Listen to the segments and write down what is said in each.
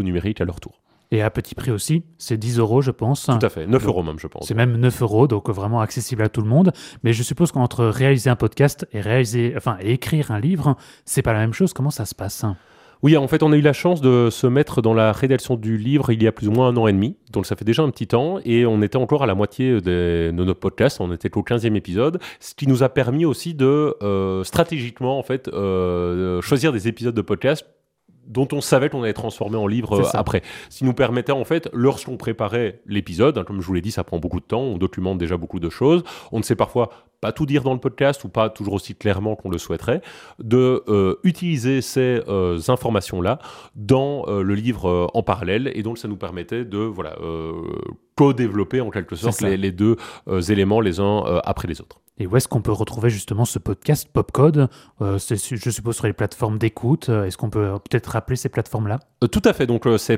numérique à leur tour. Et à petit prix aussi, c'est 10 € je pense. Tout à fait, 9 € même je pense. C'est même 9 €, donc vraiment accessible à tout le monde. Mais je suppose qu'entre réaliser un podcast et écrire un livre, c'est pas la même chose. Comment ça se passe ? Oui, en fait, on a eu la chance de se mettre dans la rédaction du livre il y a plus ou moins 1 an et demi. Donc, ça fait déjà un petit temps. Et on était encore à la moitié de notre podcast. On était qu'au 15e épisode. Ce qui nous a permis aussi de, stratégiquement, en fait, choisir des épisodes de podcast dont on savait qu'on allait transformer en livre après. Ce qui nous permettait, en fait, lorsqu'on préparait l'épisode, comme je vous l'ai dit, ça prend beaucoup de temps, on documente déjà beaucoup de choses, on ne sait parfois pas tout dire dans le podcast ou pas toujours aussi clairement qu'on le souhaiterait, de utiliser ces informations-là dans le livre en parallèle, et donc ça nous permettait de co-développer en quelque sorte les deux éléments les uns après les autres. Et où est-ce qu'on peut retrouver justement ce podcast Popcode ? Je suppose sur les plateformes d'écoute. Est-ce qu'on peut peut-être rappeler ces plateformes-là ? Tout à fait, donc c'est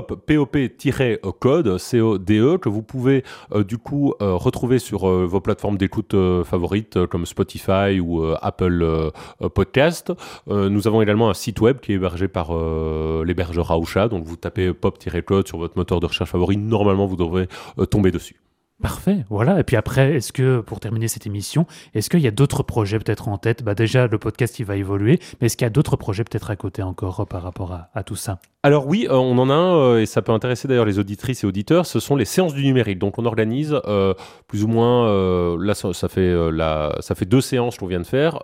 pop-code, C-O-D-E, que vous pouvez du coup retrouver sur vos plateformes d'écoute favorites comme Spotify ou Apple Podcast. Nous avons également un site web qui est hébergé par l'hébergeur Aosha, donc vous tapez pop-code sur votre moteur de recherche favori, normalement vous devrez tomber dessus. Parfait, voilà. Et puis après, est-ce que, pour terminer cette émission, est-ce qu'il y a d'autres projets peut-être en tête ? Déjà, le podcast, il va évoluer, mais est-ce qu'il y a d'autres projets peut-être à côté encore par rapport à tout ça ? Alors oui, on en a un, et ça peut intéresser d'ailleurs les auditrices et auditeurs, ce sont les séances du numérique. Donc on organise plus ou moins, là ça fait 2 séances qu'on vient de faire,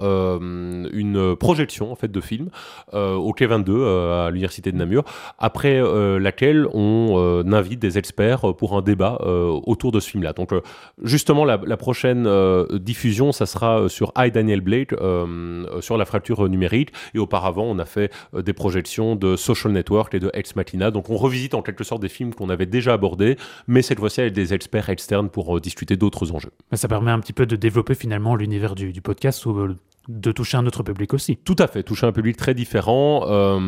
une projection en fait de film au Quai 22 à l'Université de Namur, après laquelle on invite des experts pour un débat autour de ce film-là. Donc justement la prochaine diffusion, ça sera sur I, Daniel Blake, sur la fracture numérique, et auparavant on a fait des projections de Social Network et de Ex Machina. Donc on revisite en quelque sorte des films qu'on avait déjà abordés, mais cette fois-ci avec des experts externes pour discuter d'autres enjeux. Ça permet un petit peu de développer finalement l'univers du podcast ou de toucher un autre public aussi. Tout à fait, toucher un public très différent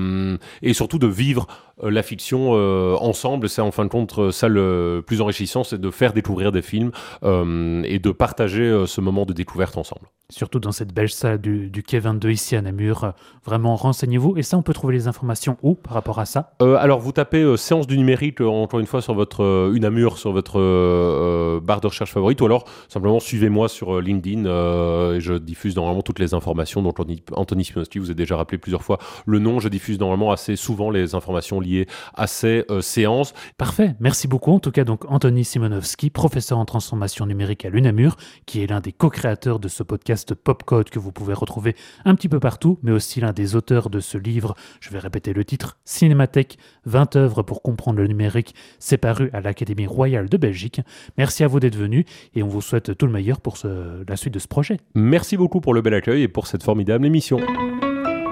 et surtout de vivre la fiction ensemble. C'est en fin de compte ça le plus enrichissant, c'est de faire découvrir des films et de partager ce moment de découverte ensemble. Surtout dans cette belle salle du Quai 22 ici à Namur. Vraiment, renseignez-vous. Et ça, on peut trouver les informations où par rapport à ça ? Alors, vous tapez séance du numérique, encore une fois, sur votre Unamur, sur votre barre de recherche favorite, ou alors simplement suivez-moi sur LinkedIn. Et je diffuse normalement toutes les informations. Donc, Anthony Simonowski, vous avez déjà rappelé plusieurs fois le nom. Je diffuse normalement assez souvent les informations liées à ces séances. Parfait. Merci beaucoup. En tout cas, donc Anthony Simonowski, professeur en transformation numérique à l'Unamur, qui est l'un des co-créateurs de ce podcast Popcode que vous pouvez retrouver un petit peu partout, mais aussi l'un des auteurs de ce livre, je vais répéter le titre, Cinémathèque, 20 œuvres pour comprendre le numérique, c'est paru à l'Académie royale de Belgique. Merci à vous d'être venus et on vous souhaite tout le meilleur pour la suite de ce projet. Merci beaucoup pour le bel accueil et pour cette formidable émission.